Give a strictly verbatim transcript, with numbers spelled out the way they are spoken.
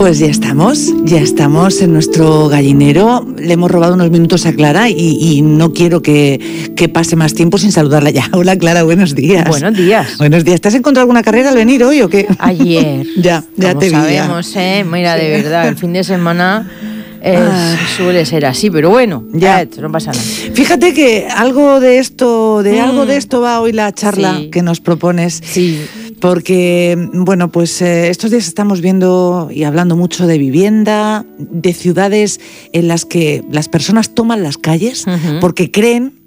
Pues ya estamos, ya estamos en nuestro gallinero. Le hemos robado unos minutos a Clara y, y no quiero que, que pase más tiempo sin saludarla ya. Hola Clara, buenos días. Buenos días. Buenos días. ¿Te has encontrado alguna carrera al venir hoy o qué? Ayer. ya, ya Como te vi. sabemos, ya. ¿eh? Mira, Sí. de verdad, el fin de semana es, Ah. suele ser así, pero bueno, Ya. ya, no pasa nada. Fíjate que algo de esto, de Mm. algo de esto va hoy la charla Sí. que nos propones. Sí. Porque, bueno, pues eh, estos días estamos viendo y hablando mucho de vivienda, de ciudades en las que las personas toman las calles Ujú. porque creen